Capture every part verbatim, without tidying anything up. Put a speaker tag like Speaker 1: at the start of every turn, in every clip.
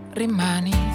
Speaker 1: rimani.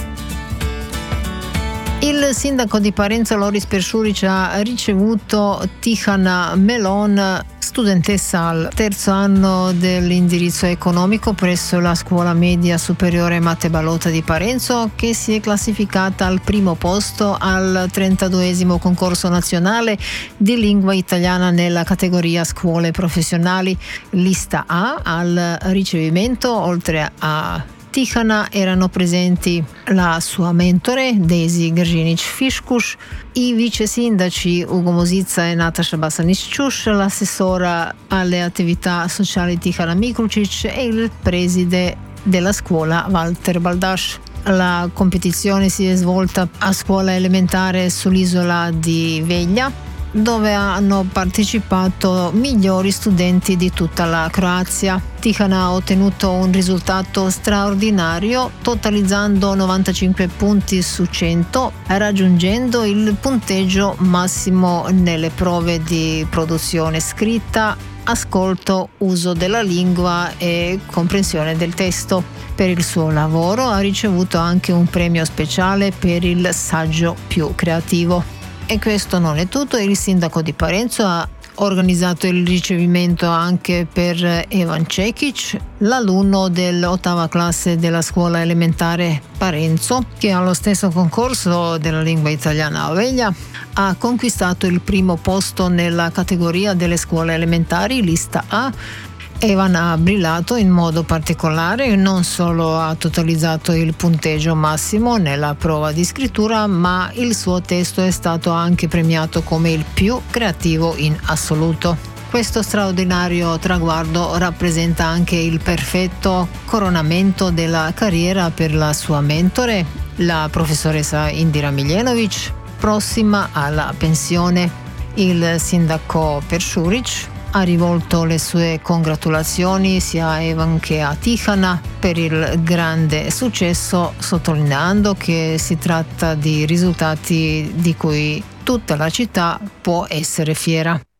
Speaker 2: Il sindaco di Parenzo Loris Peršurić ha ricevuto Tihana Melon, studentessa al terzo anno dell'indirizzo economico presso la scuola media superiore Matte Balota di Parenzo, che si è classificata al primo posto al trentaduesimo concorso nazionale di lingua italiana nella categoria scuole professionali. Lista A. Al ricevimento, oltre a Tihana, erano presenti la sua mentore Daisy Gržinić-Fiškuš, i vice sindaci Ugo Mozizza e Nataša Basanić-Čuš, l'assessora alle attività sociali Tihana Miklučić e il preside della scuola Walter Baldaš. La competizione si è svolta a scuola elementare sull'isola di Veglia, dove hanno partecipato migliori studenti di tutta la Croazia. Tihana ha ottenuto un risultato straordinario, totalizzando novantacinque punti su cento, raggiungendo il punteggio massimo nelle prove di produzione scritta, ascolto, uso della lingua e comprensione del testo. Per il suo lavoro ha ricevuto anche un premio speciale per il saggio più creativo. E questo non è tutto, il sindaco di Parenzo ha organizzato il ricevimento anche per Evan Cekic, l'alunno dell'ottava classe della scuola elementare Parenzo, che allo stesso concorso della lingua italiana a Veglia ha conquistato il primo posto nella categoria delle scuole elementari, lista A. Evan ha brillato in modo particolare, non solo ha totalizzato il punteggio massimo nella prova di scrittura, ma il suo testo è stato anche premiato come il più creativo in assoluto. Questo straordinario traguardo rappresenta anche il perfetto coronamento della carriera per la sua mentore, la professoressa Indira Miljenović, prossima alla pensione. Il sindaco Peršurić ha rivolto le sue congratulazioni sia a Evan che a Tihana per il grande successo, sottolineando che si tratta di risultati di cui tutta la città può essere fiera.